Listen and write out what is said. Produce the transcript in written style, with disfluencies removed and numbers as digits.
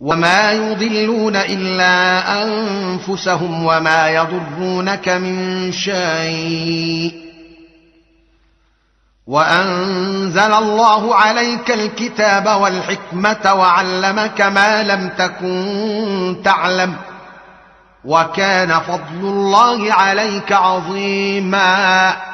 وما يضلون إلا أنفسهم وما يضرونك من شيء. وأنزل الله عليك الكتاب والحكمة وعلمك ما لم تكن تعلم وكان فضل الله عليك عظيما.